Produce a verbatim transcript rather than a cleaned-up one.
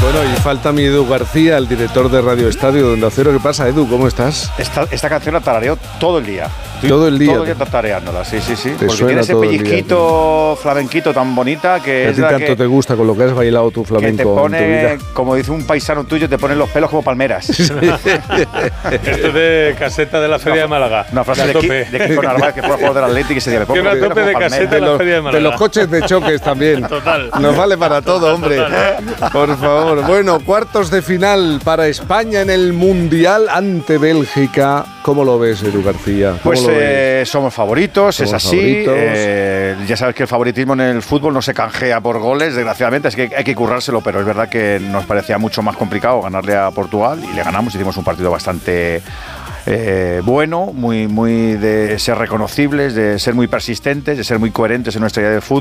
Bueno, y falta mi Edu García, el director de Radio Estadio de Onda Cero. ¿Qué pasa, Edu? ¿Cómo estás? Esta, esta canción la tarareo todo el día. Estoy todo el día. Todo el día tareándola, sí, sí, sí. Te Porque tiene ese pellizquito flamenquito tan bonita que a es ti la tanto que, te gusta con lo que has bailado tu flamenco que te pone, en tu vida. como dice un paisano tuyo, te ponen los pelos como palmeras. Esto es de caseta de la Feria de Málaga. Una frase de, Ki, de Kiko Narváez, que fue jugador del Atlético y se dice, una tope de caseta de la Feria de Málaga. De los coches de choques también. Total. Nos vale para todo, hombre. Total. Por favor. Bueno, cuartos de final para España en el Mundial ante Bélgica. ¿Cómo lo ves, Edu García? Pues eh, somos favoritos, somos es así. Favoritos. Eh, ya sabes que el favoritismo en el fútbol no se canjea por goles, desgraciadamente, es que hay que currárselo, pero es verdad que nos parecía mucho más complicado ganarle a Portugal y le ganamos. Hicimos un partido bastante eh, bueno, muy, muy de ser reconocibles, de ser muy persistentes, de ser muy coherentes en nuestra idea de fútbol.